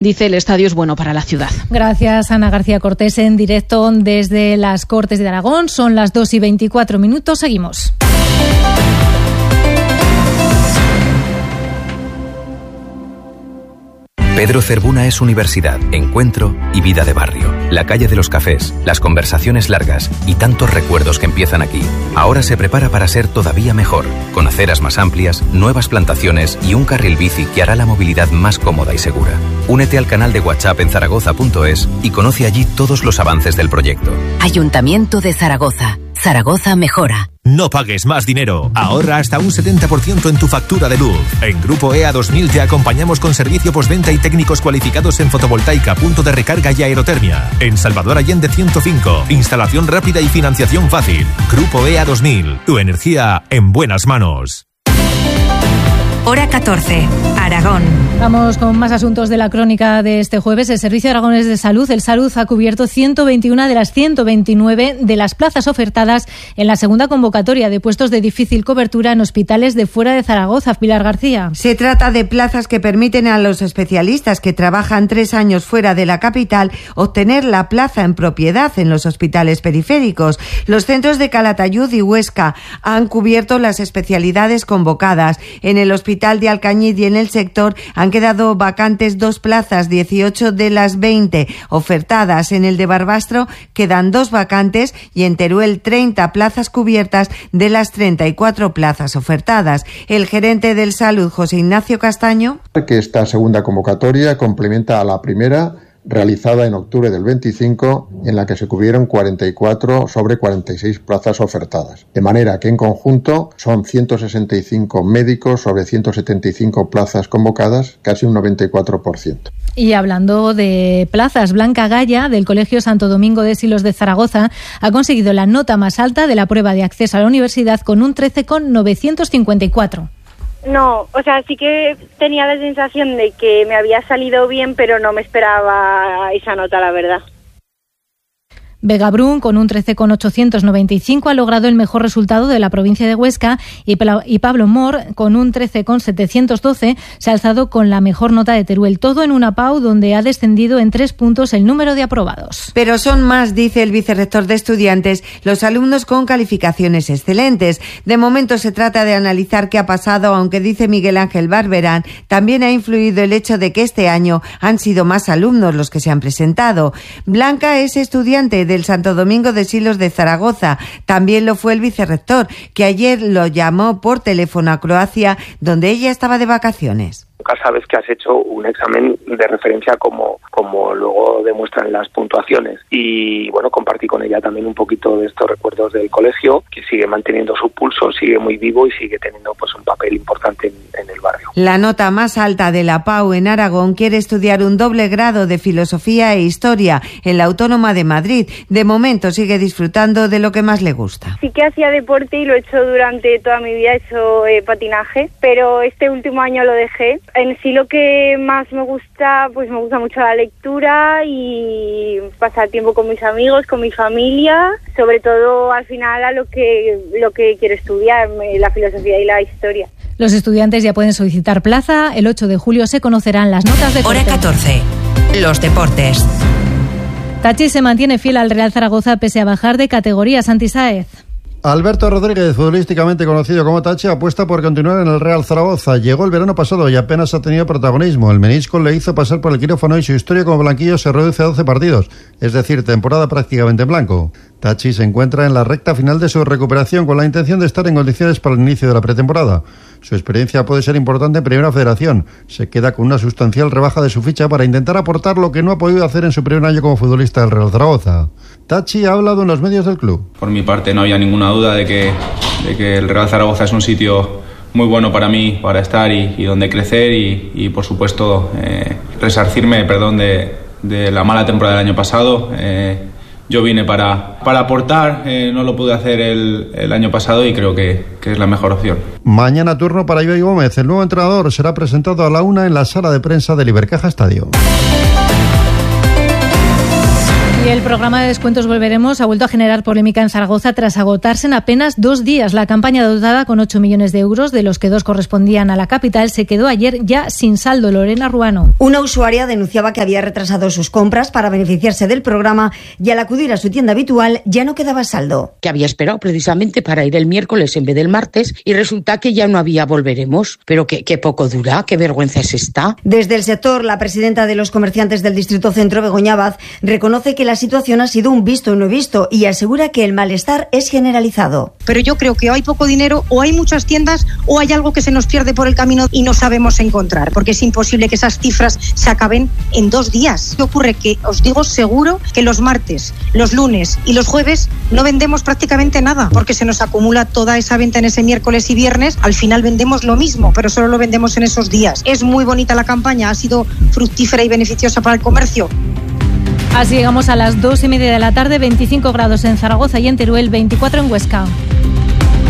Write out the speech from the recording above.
Dice, el estadio es bueno para la ciudad. Gracias, Ana García Cortés, en directo desde las Cortes de Aragón. Son las 2:24. Seguimos. Pedro Cervuna es universidad, encuentro y vida de barrio. La calle de los cafés, las conversaciones largas y tantos recuerdos que empiezan aquí. Ahora se prepara para ser todavía mejor, con aceras más amplias, nuevas plantaciones y un carril bici que hará la movilidad más cómoda y segura. Únete al canal de WhatsApp en zaragoza.es y conoce allí todos los avances del proyecto. Ayuntamiento de Zaragoza. Zaragoza mejora. No pagues más dinero. Ahorra hasta un 70% en tu factura de luz. En Grupo EA 2000 te acompañamos con servicio postventa y técnicos cualificados en fotovoltaica, punto de recarga y aerotermia. En Salvador Allende 105. Instalación rápida y financiación fácil. Grupo EA 2000. Tu energía en buenas manos. Hora 14. Aragón. Vamos con más asuntos de la crónica de este jueves. El Servicio Aragonés de Salud, el Salud, ha cubierto 121 de las 129 de las plazas ofertadas en la segunda convocatoria de puestos de difícil cobertura en hospitales de fuera de Zaragoza. Pilar García. Se trata de plazas que permiten a los especialistas que trabajan 3 años fuera de la capital obtener la plaza en propiedad en los hospitales periféricos. Los centros de Calatayud y Huesca han cubierto las especialidades convocadas. En el Hospital de Alcañiz y en el sector han quedado vacantes 2 plazas, 18 de las 20 ofertadas. En el de Barbastro quedan 2 vacantes y en Teruel 30 plazas cubiertas de las 34 plazas ofertadas. El gerente del Salud, José Ignacio Castaño. Que esta segunda convocatoria complementa a la primera, realizada en octubre del 25, en la que se cubrieron 44 sobre 46 plazas ofertadas. De manera que en conjunto son 165 médicos sobre 175 plazas convocadas, casi un 94%. Y hablando de plazas, Blanca Gaya, del Colegio Santo Domingo de Silos de Zaragoza, ha conseguido la nota más alta de la prueba de acceso a la universidad con un 13,954. No, o sea, sí que tenía la sensación de que me había salido bien, pero no me esperaba esa nota, la verdad. Vega Brun, con un 13,895, ha logrado el mejor resultado de la provincia de Huesca y Pablo Mor, con un 13,712, se ha alzado con la mejor nota de Teruel. Todo en una PAU donde ha descendido en 3 puntos el número de aprobados. Pero son más, dice el vicerrector de estudiantes, los alumnos con calificaciones excelentes. De momento se trata de analizar qué ha pasado, aunque dice Miguel Ángel Barberán, también ha influido el hecho de que este año han sido más alumnos los que se han presentado. Blanca es estudiante del Santo Domingo de Silos de Zaragoza. También lo fue el vicerrector, que ayer lo llamó por teléfono a Croacia, donde ella estaba de vacaciones. Nunca sabes que has hecho un examen de referencia como luego demuestran las puntuaciones. Y bueno, compartí con ella también un poquito de estos recuerdos del colegio, que sigue manteniendo su pulso, sigue muy vivo y sigue teniendo pues un papel importante en el barrio. La nota más alta de la PAU en Aragón quiere estudiar un doble grado de Filosofía e Historia en la Autónoma de Madrid. De momento sigue disfrutando de lo que más le gusta. Sí que hacía deporte y lo he hecho durante toda mi vida, he hecho patinaje, pero este último año lo dejé. En sí lo que más me gusta, pues me gusta mucho la lectura y pasar tiempo con mis amigos, con mi familia, sobre todo al final a lo que quiero estudiar, la filosofía y la historia. Los estudiantes ya pueden solicitar plaza. El 8 de julio se conocerán las notas de corte. Hora 14. Los deportes. Tachi se mantiene fiel al Real Zaragoza pese a bajar de categoría. Santi Sáez. Alberto Rodríguez, futbolísticamente conocido como Tachi, apuesta por continuar en el Real Zaragoza. Llegó el verano pasado y apenas ha tenido protagonismo. El menisco le hizo pasar por el quirófano y su historia como blanquillo se reduce a 12 partidos, es decir, temporada prácticamente en blanco. Tachi se encuentra en la recta final de su recuperación con la intención de estar en condiciones para el inicio de la pretemporada. Su experiencia puede ser importante en Primera Federación. Se queda con una sustancial rebaja de su ficha para intentar aportar lo que no ha podido hacer en su primer año como futbolista del Real Zaragoza. Tachi ha hablado en los medios del club. Por mi parte no había ninguna duda de que el Real Zaragoza es un sitio muy bueno para mí, para estar y donde crecer y por supuesto resarcirme de la mala temporada del año pasado. Yo vine para aportar, no lo pude hacer el año pasado y creo que es la mejor opción. Mañana turno para Ibai Gómez. El nuevo entrenador será presentado a la 1 en la sala de prensa del Ibercaja Estadio. Y el programa de descuentos Volveremos ha vuelto a generar polémica en Zaragoza tras agotarse en apenas 2 días. La campaña dotada con 8 millones de euros, de los que 2 correspondían a la capital, se quedó ayer ya sin saldo. Lorena Ruano. Una usuaria denunciaba que había retrasado sus compras para beneficiarse del programa y al acudir a su tienda habitual ya no quedaba saldo. Que había esperado precisamente para ir el miércoles en vez del martes y resulta que ya no había Volveremos. Pero qué poco dura, qué vergüenza es esta. Desde el sector, la presidenta de los comerciantes del Distrito Centro, Begoña Abad, reconoce que la situación ha sido un visto y no visto y asegura que el malestar es generalizado. Pero yo creo que o hay poco dinero, o hay muchas tiendas, o hay algo que se nos pierde por el camino y no sabemos encontrar, porque es imposible que esas cifras se acaben en 2 días. ¿Qué ocurre? Que os digo seguro que los martes, los lunes y los jueves no vendemos prácticamente nada, porque se nos acumula toda esa venta en ese miércoles y viernes. Al final vendemos lo mismo, pero solo lo vendemos en esos días. Es muy bonita la campaña, ha sido fructífera y beneficiosa para el comercio. Así llegamos a las 2:30 de la tarde, 25 grados en Zaragoza y en Teruel, 24 en Huesca.